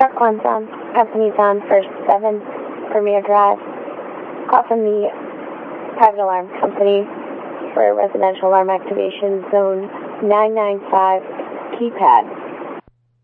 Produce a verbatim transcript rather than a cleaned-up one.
Truck one's on. Company's on for seven Premier Drive. Call from the private alarm company for residential alarm activation zone nine nine five keypad.